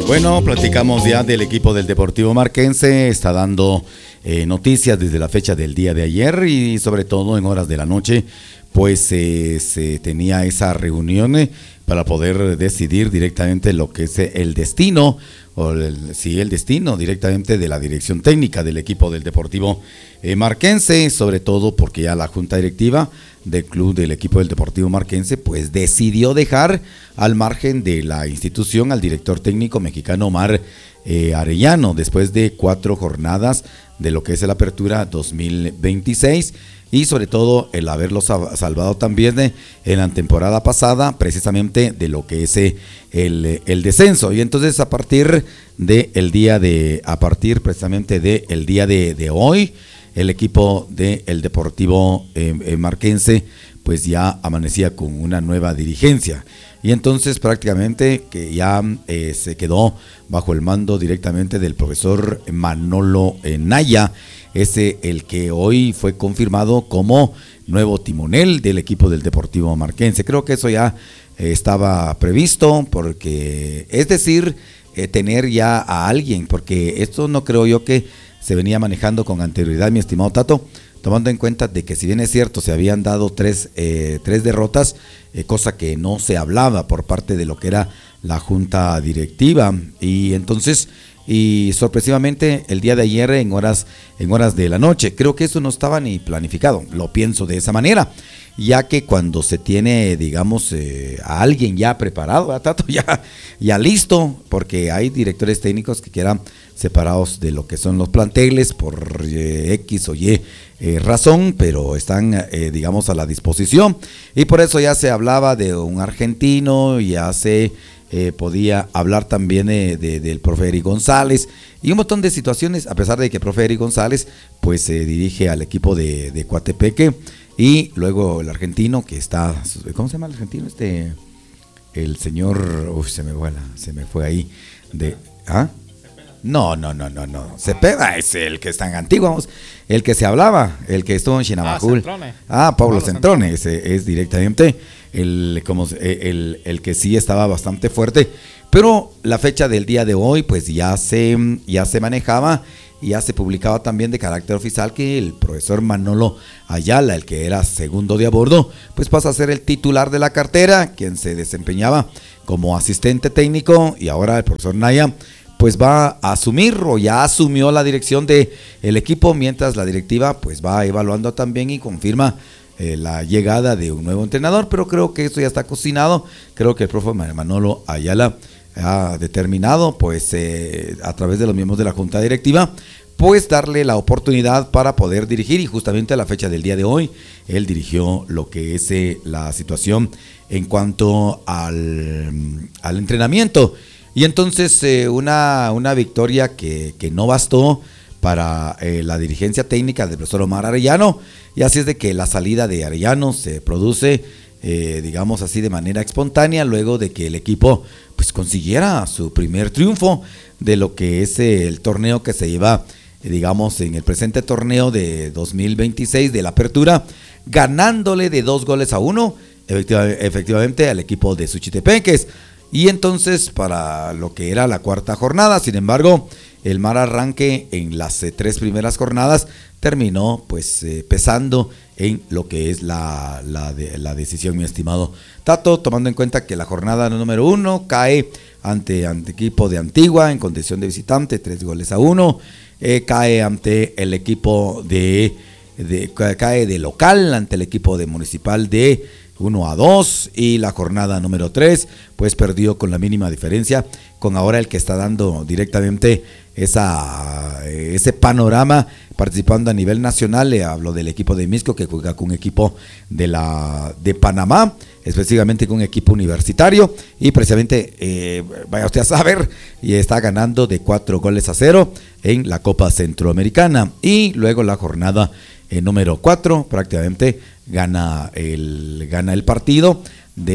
Bueno, platicamos ya del equipo del Deportivo Marquense, está dando noticias desde la fecha del día de ayer y sobre todo en horas de la noche, pues se tenía esa reunión para poder decidir directamente lo que es el destino, el destino directamente de la dirección técnica del equipo del Deportivo Marquense, sobre todo porque ya la junta directiva del club del equipo del Deportivo Marquense pues decidió dejar al margen de la institución al director técnico mexicano Omar Arellano después de 4 jornadas de lo que es la apertura 2026 y sobre todo el haberlo salvado también en la temporada pasada precisamente de lo que es el descenso. Y entonces a partir precisamente del día de hoy, el equipo del Deportivo Marquense pues ya amanecía con una nueva dirigencia y entonces prácticamente que ya se quedó bajo el mando directamente del profesor Manolo Naya, ese el que hoy fue confirmado como nuevo timonel del equipo del Deportivo Marquense. Creo que eso ya estaba previsto, porque es decir, tener ya a alguien, porque esto no creo yo que se venía manejando con anterioridad, mi estimado Tato, tomando en cuenta de que si bien es cierto se habían dado tres derrotas, cosa que no se hablaba por parte de lo que era la junta directiva, y entonces sorpresivamente el día de ayer en horas de la noche, creo que eso no estaba ni planificado, lo pienso de esa manera, ya que cuando se tiene, digamos, a alguien ya preparado, Tato, ya listo, porque hay directores técnicos que quedan separados de lo que son los planteles por X o Y razón, pero están, digamos, a la disposición, y por eso ya se hablaba de un argentino, ya se podía hablar también del profe Eric González y un montón de situaciones, a pesar de que el profe Eric González pues se dirige al equipo de Coatepeque, y luego el argentino que está, ¿cómo se llama el argentino? El señor, se me fue ahí No, Cepeda es el que es tan antiguo, vamos, el que se hablaba, el que estuvo en Chinamajul. Pablo Centrone, ese es directamente el que sí estaba bastante fuerte, pero la fecha del día de hoy pues ya se manejaba y ya se publicaba también de carácter oficial que el profesor Manolo Ayala, el que era segundo de a bordo, pues pasa a ser el titular de la cartera, quien se desempeñaba como asistente técnico, y ahora el profesor Naya pues va a asumir o ya asumió la dirección del equipo, mientras la directiva pues va evaluando también y confirma la llegada de un nuevo entrenador, pero creo que esto ya está cocinado. Creo que el profe Manolo Ayala ha determinado pues a través de los miembros de la junta directiva pues darle la oportunidad para poder dirigir, y justamente a la fecha del día de hoy él dirigió lo que es la situación en cuanto al entrenamiento. Y entonces una victoria que no bastó para la dirigencia técnica del profesor Omar Arellano, y así es de que la salida de Arellano se produce, digamos así, de manera espontánea, luego de que el equipo pues consiguiera su primer triunfo de lo que es el torneo que se lleva, digamos, en el presente torneo de 2026 de la apertura, ganándole de 2-1 efectivamente al equipo de Suchitepeques. Y entonces para lo que era la cuarta jornada, sin embargo, el mal arranque en las 3 primeras jornadas terminó pues pesando en lo que es la decisión, mi estimado Tato, tomando en cuenta que la jornada número 1 cae ante equipo de Antigua en condición de visitante, 3-1, cae ante el equipo cae de local ante el equipo de Municipal de 1-2, y la jornada número 3 pues perdió con la mínima diferencia con ahora el que está dando directamente ese panorama participando a nivel nacional. Le hablo del equipo de Misco, que juega con un equipo de Panamá, específicamente con un equipo universitario, y precisamente vaya usted a saber, y está ganando de 4-0 en la Copa Centroamericana. Y luego la jornada número 4 prácticamente gana el partido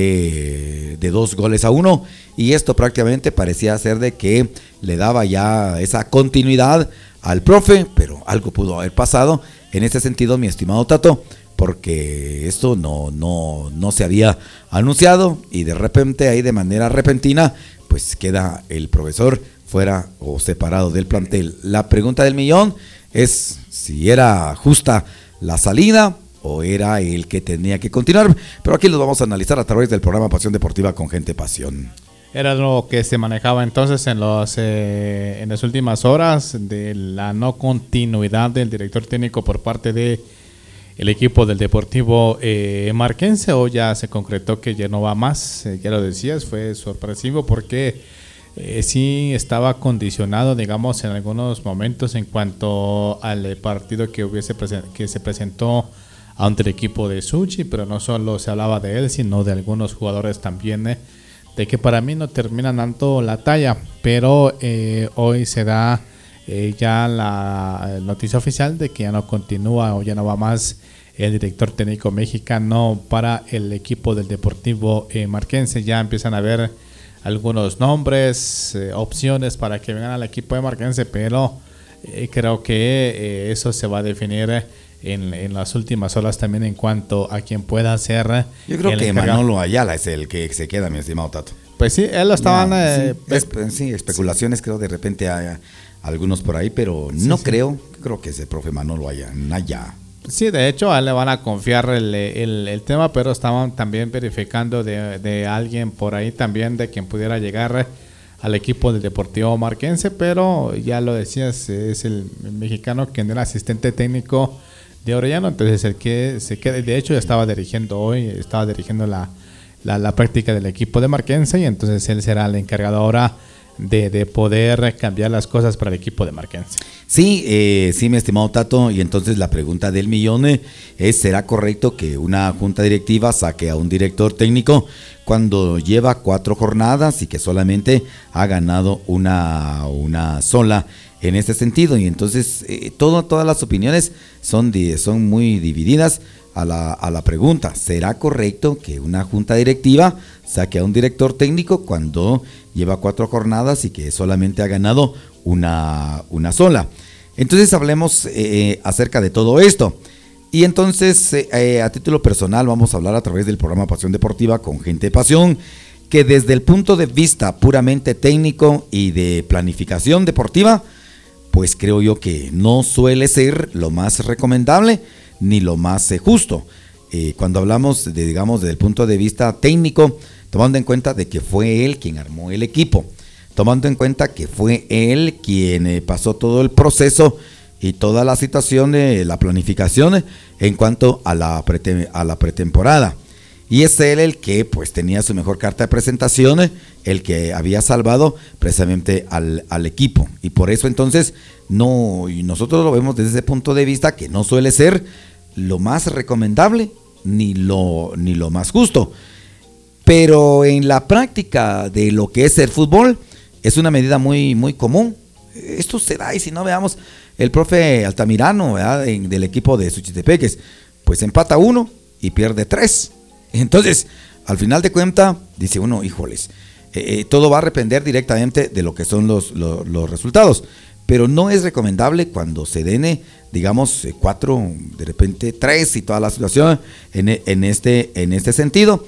de 2-1, y esto prácticamente parecía ser de que le daba ya esa continuidad al profe, pero algo pudo haber pasado en ese sentido, mi estimado Tato, porque esto no se había anunciado, y de repente ahí de manera repentina pues queda el profesor fuera o separado del plantel. La pregunta del millón es si era justa la salida o era el que tenía que continuar, pero aquí lo vamos a analizar a través del programa Pasión Deportiva con Gente Pasión. Era lo que se manejaba entonces en las últimas horas de la no continuidad del director técnico por parte de el equipo del Deportivo Marquense, o ya se concretó que ya no va más. Ya lo decías, fue sorpresivo porque sí estaba condicionado, digamos, en algunos momentos en cuanto al partido que se presentó ante el equipo de Suchi, pero no solo se hablaba de él, sino de algunos jugadores también, de que para mí no terminan tanto la talla, pero hoy se da ya la noticia oficial de que ya no continúa o ya no va más el director técnico mexicano para el equipo del Deportivo Marquense. Ya empiezan a haber algunos nombres, opciones para que vengan al equipo de Marquense, pero creo que eso se va a definir en las últimas horas también en cuanto a quien pueda ser. Yo creo que Manolo Ayala es el que se queda, mi estimado Tato. Pues sí, él lo estaban... sí, especulaciones, creo de repente hay algunos por ahí, pero no creo que ese profe Manolo Ayala. Sí, de hecho a él le van a confiar el tema, pero estaban también verificando de alguien por ahí también de quien pudiera llegar al equipo del Deportivo Marquense, pero ya lo decías, es el mexicano quien era asistente técnico de Orellano, entonces el que se queda, de hecho ya estaba dirigiendo la práctica del equipo de Marquense, y entonces él será el encargado ahora de poder cambiar las cosas para el equipo de Marquense. Sí, sí, mi estimado Tato, y entonces la pregunta del millón es: ¿será correcto que una junta directiva saque a un director técnico cuando lleva 4 jornadas y que solamente ha ganado una sola en este sentido? Y entonces todas las opiniones son muy divididas a la pregunta: ¿será correcto que una junta directiva saque a un director técnico cuando lleva 4 jornadas y que solamente ha ganado una sola? Entonces hablemos acerca de todo esto. Y entonces a título personal vamos a hablar a través del programa Pasión Deportiva con Gente de Pasión, que desde el punto de vista puramente técnico y de planificación deportiva, pues creo yo que no suele ser lo más recomendable ni lo más justo. Cuando hablamos digamos, desde el punto de vista técnico, tomando en cuenta de que fue él quien armó el equipo, tomando en cuenta que fue él quien pasó todo el proceso y toda la situación de la planificación en cuanto a la pretemporada. Y es él el que pues tenía su mejor carta de presentación, el que había salvado precisamente al equipo. Y por eso entonces y nosotros lo vemos desde ese punto de vista que no suele ser lo más recomendable ni lo más justo. Pero en la práctica de lo que es el fútbol es una medida muy, muy común. Esto se da, y si no, veamos el profe Altamirano, ¿verdad?, del equipo de Suchitepeques, pues empata 1 y pierde 3. Entonces, al final de cuentas, dice uno, híjoles, todo va a depender directamente de lo que son los resultados. Pero no es recomendable cuando se den, digamos, 4, de repente 3 y toda la situación en este sentido.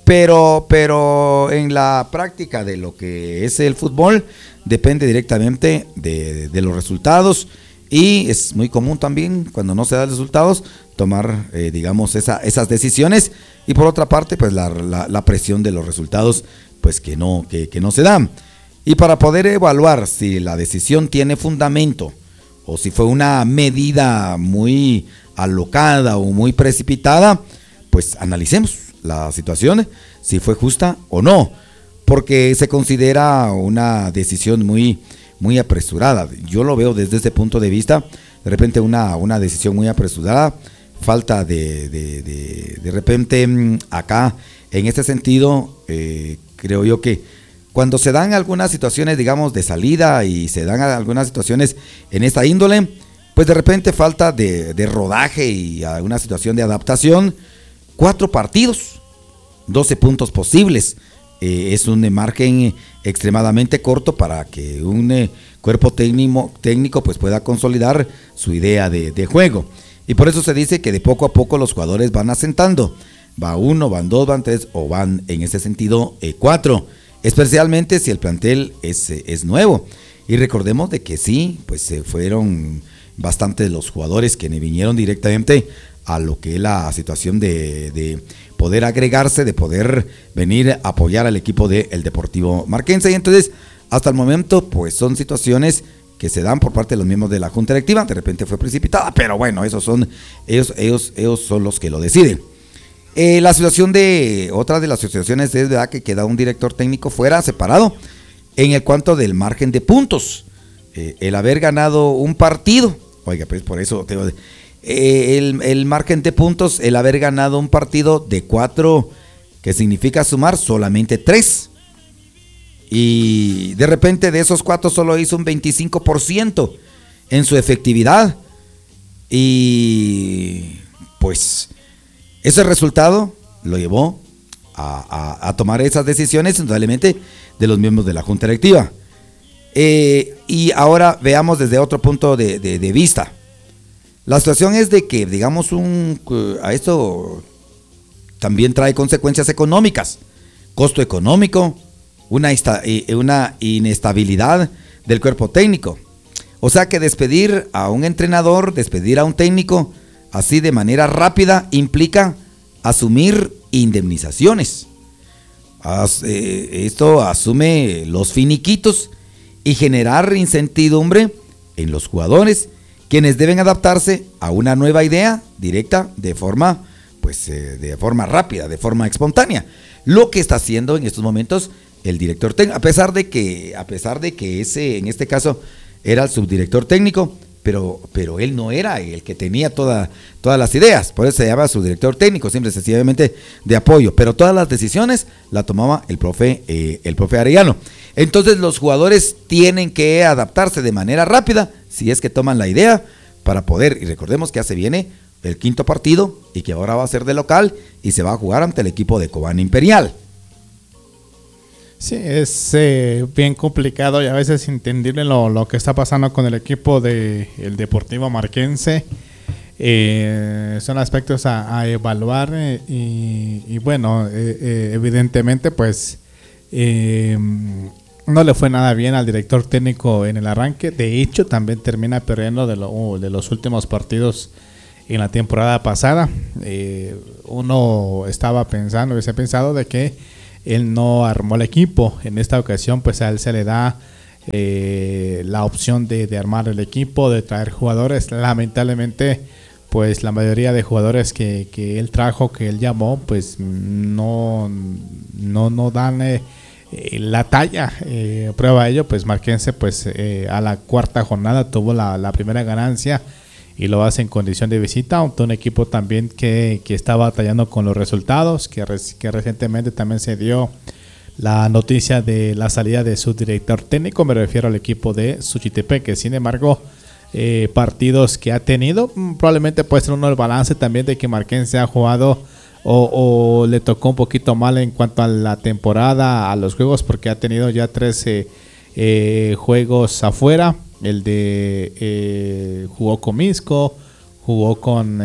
Pero en la práctica de lo que es el fútbol depende directamente de los resultados, y es muy común también cuando no se dan resultados tomar digamos esas decisiones, y por otra parte pues la presión de los resultados pues que no se dan. Y para poder evaluar si la decisión tiene fundamento o si fue una medida muy alocada o muy precipitada, pues analicemos la situación, si fue justa o no, porque se considera una decisión muy, muy apresurada. Yo lo veo desde ese punto de vista, de repente una decisión muy apresurada, falta de repente acá, en este sentido, creo yo que cuando se dan algunas situaciones, digamos, de salida y se dan algunas situaciones en esta índole, pues de repente falta de rodaje y alguna situación de adaptación. 4 partidos, 12 puntos posibles. Es un margen extremadamente corto para que un cuerpo técnico pues pueda consolidar su idea de juego. Y por eso se dice que de poco a poco los jugadores van asentando. Va 1, van 2, van 3 o van en ese sentido 4. especialmente si el plantel es nuevo. Y recordemos de que sí, pues se fueron bastante de los jugadores que vinieron directamente a lo que es la situación de poder agregarse, de poder venir a apoyar al equipo del Deportivo Marquense. Y entonces, hasta el momento, pues son situaciones que se dan por parte de los miembros de la Junta Directiva. De repente fue precipitada, pero bueno, ellos son los que lo deciden. La situación de otra de las asociaciones es verdad que queda un director técnico fuera, separado, en el cuanto del margen de puntos. El haber ganado un partido, oiga, pues por eso el margen de puntos, el haber ganado un partido de 4, que significa sumar solamente 3. Y de repente de esos 4 solo hizo un 25% en su efectividad. Y pues ese resultado lo llevó a tomar esas decisiones, indudablemente, de los miembros de la Junta Directiva. Y ahora veamos desde otro punto de vista. La situación es de que, digamos, a esto también trae consecuencias económicas, costo económico, una inestabilidad del cuerpo técnico. O sea que despedir a un entrenador, despedir a un técnico, así de manera rápida, implica asumir indemnizaciones. Esto asume los finiquitos y generar incertidumbre en los jugadores, quienes deben adaptarse a una nueva idea directa de forma rápida, de forma espontánea. Lo que está haciendo en estos momentos el director técnico, a pesar de que ese, en este caso, era el subdirector técnico, pero él no era el que tenía todas las ideas, por eso se llama subdirector técnico, simple y sencillamente de apoyo, pero todas las decisiones la tomaba el profe Arellano. Entonces los jugadores tienen que adaptarse de manera rápida, si es que toman la idea, para poder, y recordemos que ya se viene el 5º partido, y que ahora va a ser de local, y se va a jugar ante el equipo de Cobán Imperial. Sí, es bien complicado y a veces entendible lo que está pasando con el equipo del Deportivo Marquense. Son aspectos a evaluar y bueno, evidentemente pues no le fue nada bien al director técnico en el arranque. De hecho, también termina perdiendo de los últimos partidos en la temporada pasada. Uno estaba pensando, hubiese pensado de que él no armó el equipo. En esta ocasión pues a él se le da la opción de armar el equipo, de traer jugadores. Lamentablemente pues la mayoría de jugadores que él trajo, que él llamó, pues no dan la talla. Prueba de ello pues Marquense pues a la 4ª jornada tuvo la primera ganancia y lo hace en condición de visita ante un equipo también que está batallando con los resultados, que recientemente también se dio la noticia de la salida de su director técnico. Me refiero al equipo de Suchitepeque, que sin embargo partidos que ha tenido, probablemente puede ser uno del balance también de que Marquense ha jugado o le tocó un poquito mal en cuanto a la temporada, a los juegos, porque ha tenido ya 13 juegos afuera. El de jugó con Misco, jugó con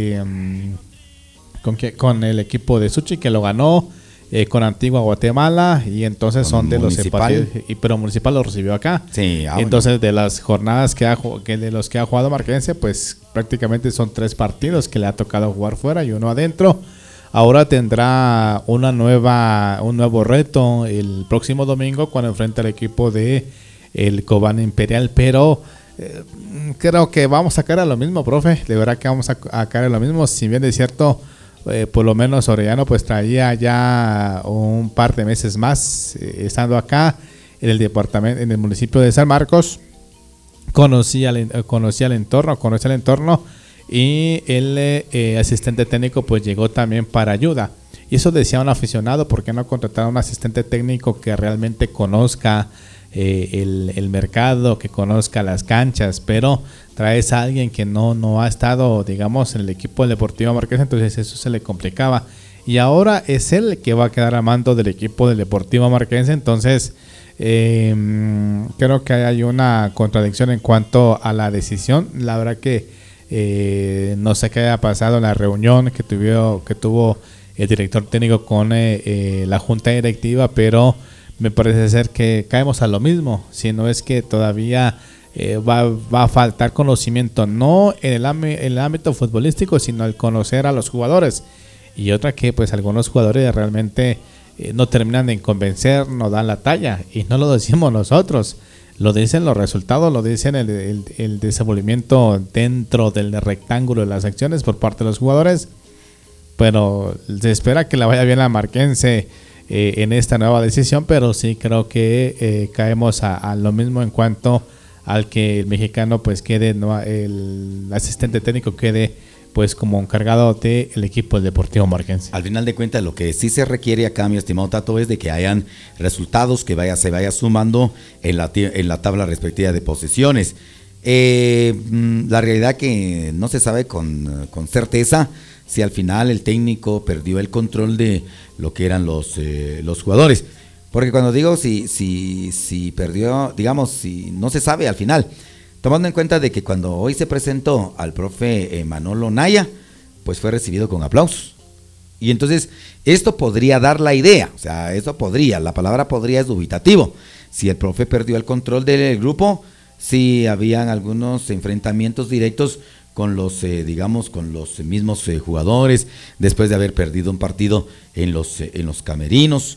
el equipo de Suchi, que lo ganó, con Antigua Guatemala, y entonces son de los partidos, pero Municipal lo recibió acá. Sí, entonces de las jornadas de los que ha jugado Marquense, pues prácticamente son 3 partidos que le ha tocado jugar fuera y uno adentro. Ahora tendrá un nuevo reto el próximo domingo cuando enfrenta al equipo de el Cobán Imperial, pero creo que vamos a caer a lo mismo, profe. De verdad que vamos a caer a lo mismo. Si bien es cierto, por lo menos Orellano pues traía ya un par de meses más estando acá en el departamento, en el municipio de San Marcos, conocía el entorno, y el asistente técnico pues llegó también para ayuda. Y eso decía un aficionado: ¿por qué no contratar a un asistente técnico que realmente conozca el mercado, que conozca las canchas? Pero traes a alguien que no ha estado, digamos, en el equipo del Deportivo Marquense, entonces eso se le complicaba. Y ahora es él el que va a quedar a mando del equipo del Deportivo Marquense. Entonces creo que hay una contradicción en cuanto a la decisión. La verdad que no sé qué haya pasado en la reunión que tuvo el director técnico con la junta directiva, pero me parece ser que caemos a lo mismo, si no es que todavía va a faltar conocimiento, no en el ámbito futbolístico, sino el conocer a los jugadores. Y otra que pues algunos jugadores realmente no terminan de convencer, no dan la talla, y no lo decimos nosotros, lo dicen los resultados, lo dicen el desenvolvimiento dentro del rectángulo de las acciones por parte de los jugadores. Pero se espera que la vaya bien la Marquense en esta nueva decisión, pero sí creo que caemos a lo mismo en cuanto al que el mexicano pues quede, no, el asistente técnico quede pues como encargado del equipo del Deportivo Marquense. Al final de cuentas, lo que sí se requiere acá, mi estimado Tato, es de que hayan resultados que se vaya sumando en la tabla respectiva de posiciones. La realidad que no se sabe con certeza si al final el técnico perdió el control de lo que eran los jugadores. Porque cuando digo si perdió, digamos, si no se sabe al final, tomando en cuenta de que cuando hoy se presentó al profe Manolo Naya, pues fue recibido con aplausos. Y entonces esto podría dar la idea, o sea, eso podría, la palabra podría es dubitativo. Si el profe perdió el control del grupo, si habían algunos enfrentamientos directos con los, con los mismos jugadores, después de haber perdido un partido en los camerinos.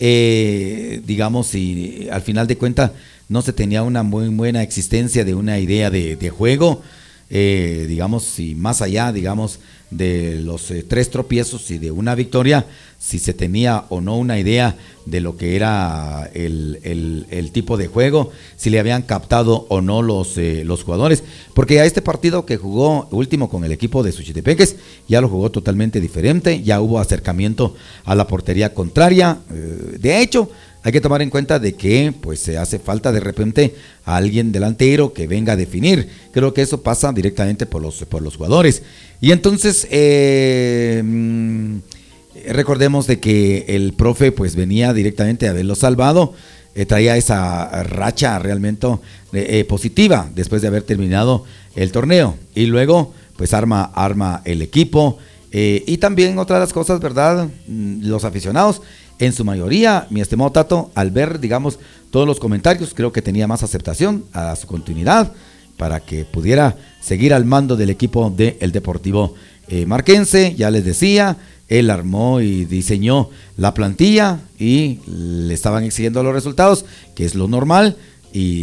Si al final de cuentas no se tenía una muy buena existencia de una idea de juego, si más allá, de los 3 tropiezos y de una victoria, si se tenía o no una idea de lo que era el tipo de juego, si le habían captado o no los jugadores, porque a este partido que jugó último con el equipo de Suchitepeques, ya lo jugó totalmente diferente, ya hubo acercamiento a la portería contraria. De hecho, hay que tomar en cuenta de que pues se hace falta de repente a alguien delantero que venga a definir. Creo que eso pasa directamente por los jugadores. Y entonces recordemos de que el profe pues venía directamente a haberlo salvado, traía esa racha realmente positiva después de haber terminado el torneo. Y luego pues arma el equipo. Y también otra de las cosas, ¿verdad? Los aficionados, en su mayoría, mi estimado Tato, al ver, todos los comentarios, creo que tenía más aceptación a su continuidad para que pudiera seguir al mando del equipo del Deportivo Marquense. Ya les decía, él armó y diseñó la plantilla y le estaban exigiendo los resultados, que es lo normal, y